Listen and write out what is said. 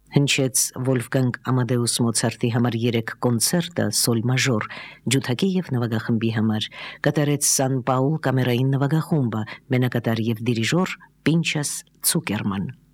Հնչեց Վոլֆգանգ Ամադեուս Մոցարտի համար 3 կոնցերտը սոլ մաժոր ջութակի եւ նվագախմբի համար, կատարեց Սան Պաուլ կամերային նվագախումբը, մենակատար եւ դիրիժոր Պինչաս Ցուկերման։